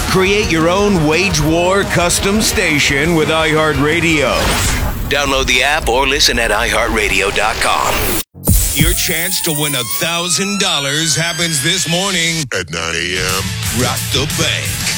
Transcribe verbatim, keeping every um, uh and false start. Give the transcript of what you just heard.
Create your own Wage War custom station with iHeartRadio. Download the app or listen at i heart radio dot com. Your chance to win one thousand dollars happens this morning at nine a.m. Rock the Bank.